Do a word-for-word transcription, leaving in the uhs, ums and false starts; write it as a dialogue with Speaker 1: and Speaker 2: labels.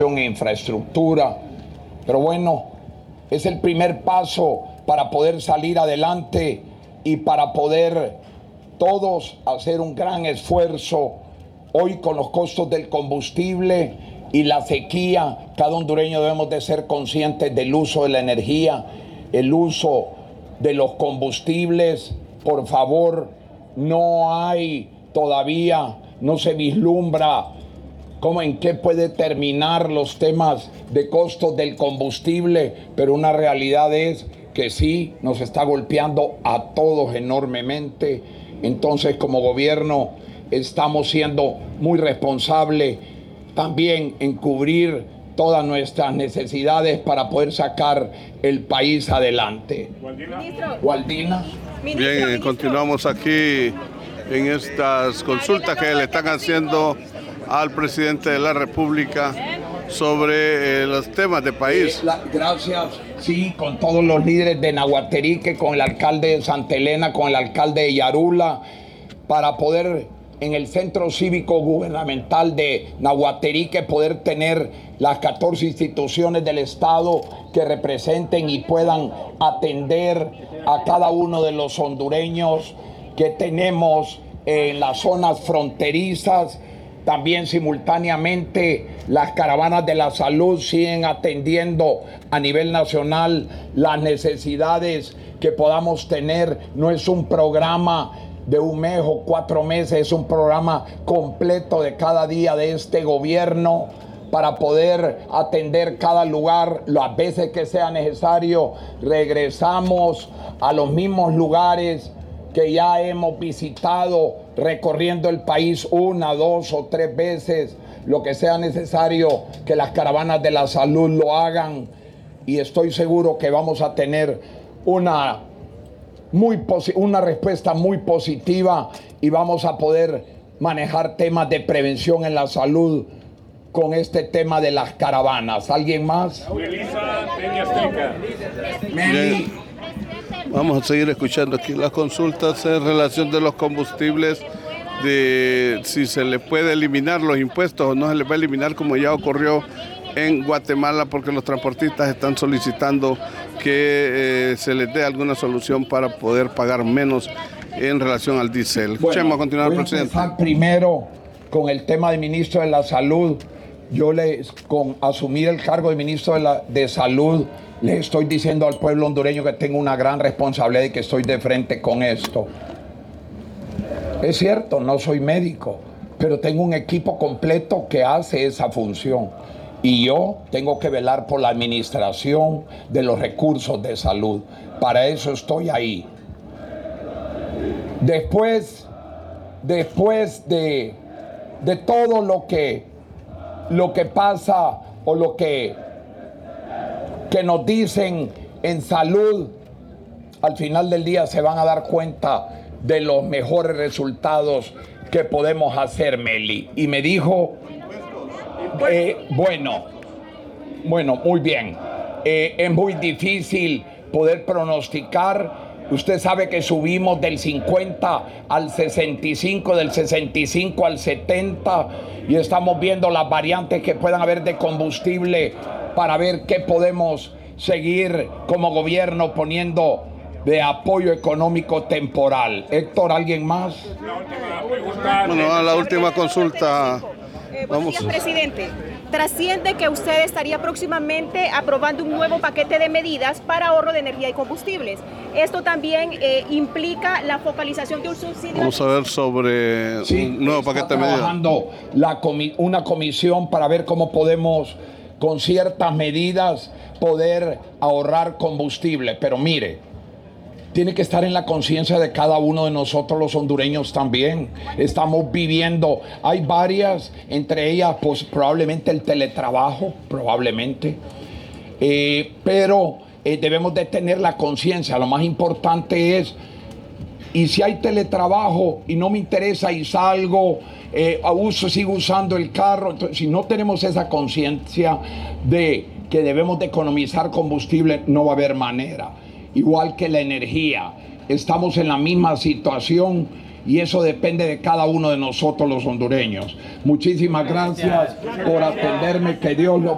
Speaker 1: e infraestructura. Pero bueno, es el primer paso para poder salir adelante y para poder todos hacer un gran esfuerzo. Hoy con los costos del combustible y la sequía, cada hondureño debemos de ser conscientes del uso de la energía, el uso de los combustibles. Por favor, no hay todavía, no se vislumbra cómo, en qué puede terminar los temas de costos del combustible, pero una realidad es que sí, nos está golpeando a todos enormemente. Entonces, como gobierno, estamos siendo muy responsables también en cubrir todas nuestras necesidades para poder sacar el país adelante. Waldina. Waldina.
Speaker 2: Bien, continuamos aquí en estas consultas que le están haciendo al presidente de la República sobre eh, los temas de país.
Speaker 1: Eh, la, gracias, sí, con todos los líderes de Nahuaterique, con el alcalde de Santa Elena, con el alcalde de Yarula, para poder en el Centro Cívico Gubernamental de Nahuaterique poder tener las catorce instituciones del Estado que representen y puedan atender a cada uno de los hondureños que tenemos en las zonas fronterizas. También simultáneamente las caravanas de la salud siguen atendiendo a nivel nacional las necesidades que podamos tener. No es un programa de un mes o cuatro meses, es un programa completo de cada día de este gobierno para poder atender cada lugar las veces que sea necesario. Regresamos a los mismos lugares que ya hemos visitado, recorriendo el país una, dos o tres veces, lo que sea necesario que las caravanas de la salud lo hagan, y estoy seguro que vamos a tener una, muy una respuesta muy positiva y vamos a poder manejar temas de prevención en la salud con este tema de las caravanas. ¿Alguien más?
Speaker 3: Melissa Peña Azteca.
Speaker 1: Meli.
Speaker 2: Vamos a seguir escuchando aquí las consultas en relación de los combustibles, de si se le puede eliminar los impuestos o no se les va a eliminar, como ya ocurrió en Guatemala, porque los transportistas están solicitando que eh, se les dé alguna solución para poder pagar menos en relación al diésel. Escuchemos
Speaker 1: Bueno,
Speaker 2: a continuar,
Speaker 1: voy a
Speaker 2: presidente.
Speaker 1: empezar primero con el tema del ministro de la Salud. Yo le, con asumir el cargo de ministro de, la, de Salud, le estoy diciendo al pueblo hondureño que tengo una gran responsabilidad y que estoy de frente con esto. Es cierto, no soy médico, pero tengo un equipo completo que hace esa función. Y yo tengo que velar por la administración de los recursos de salud. Para eso estoy ahí. Después, después de, de todo lo que, lo que pasa o lo que... que nos dicen en salud, al final del día se van a dar cuenta de los mejores resultados que podemos hacer, Meli. Y me dijo, eh, bueno, bueno, muy bien, eh, es muy difícil poder pronosticar. Usted sabe que subimos del cincuenta al sesenta y cinco, del sesenta y cinco al setenta, y estamos viendo las variantes que puedan haber de combustible para ver qué podemos seguir como gobierno poniendo de apoyo económico temporal. Héctor, ¿alguien más?
Speaker 2: Bueno, a la última consulta.
Speaker 4: Eh, buenos días, presidente. Trasciende que usted estaría próximamente aprobando un nuevo paquete de medidas para ahorro de energía y combustibles. Esto también eh, implica la focalización de un subsidio.
Speaker 2: Vamos a ver sobre
Speaker 1: Sí,
Speaker 2: un nuevo
Speaker 1: está
Speaker 2: paquete de medidas.
Speaker 1: trabajando la comi- una comisión para ver cómo podemos, con ciertas medidas, poder ahorrar combustible. Pero mire, tiene que estar en la conciencia de cada uno de nosotros los hondureños también. Estamos viviendo, hay varias, entre ellas pues probablemente el teletrabajo, probablemente, eh, pero eh, debemos de tener la conciencia. Lo más importante es, y si hay teletrabajo y no me interesa y salgo, eh, uso, sigo usando el carro, entonces, si no tenemos esa conciencia de que debemos de economizar combustible, no va a haber manera. Igual que la energía, estamos en la misma situación y eso depende de cada uno de nosotros los hondureños. Muchísimas gracias por atenderme, que Dios lo